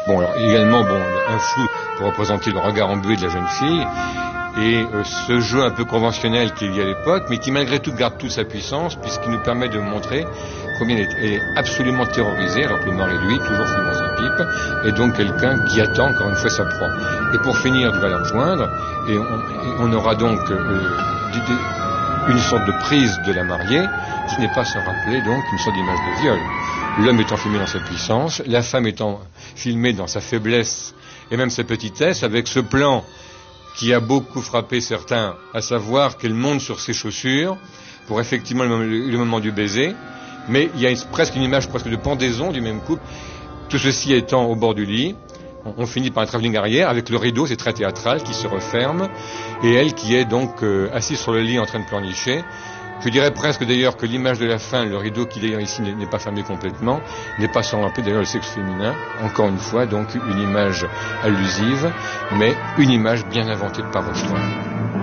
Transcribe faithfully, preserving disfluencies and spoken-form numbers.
Bon, alors également, bon, un flou pour représenter le regard embué de la jeune fille, et euh, ce jeu un peu conventionnel qu'il y a à l'époque, mais qui malgré tout garde toute sa puissance, puisqu'il nous permet de montrer combien elle est, elle est absolument terrorisée, alors que le mari, lui, toujours fumant sa pipe, est donc quelqu'un qui attend encore une fois sa proie. Et pour finir, tu vas la rejoindre, et on, et on aura donc euh, une sorte de prise de la mariée, qui n'est pas sans rappeler donc une sorte d'image de viol. L'homme étant filmé dans sa puissance, la femme étant filmée dans sa faiblesse et même sa petitesse, avec ce plan qui a beaucoup frappé certains, à savoir qu'elle monte sur ses chaussures pour effectivement le moment, le moment du baiser, mais il y a une, presque une image presque de pendaison du même couple, tout ceci étant au bord du lit. On, on finit par un travelling arrière avec le rideau, c'est très théâtral, qui se referme, et elle qui est donc euh, assise sur le lit en train de pleurnicher. Je dirais presque d'ailleurs que l'image de la fin, le rideau qui d'ailleurs ici n'est pas fermé complètement, n'est pas sans rappeler d'ailleurs le sexe féminin. Encore une fois, donc une image allusive, mais une image bien inventée par Rochetoir.